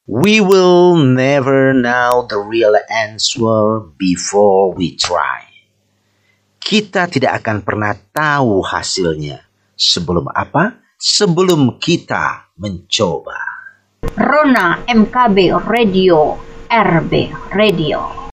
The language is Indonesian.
We will never know the real answer before we try. Kita tidak akan pernah tahu hasilnya. Sebelum apa? Sebelum kita mencoba. Rona MKB Radio, RB Radio.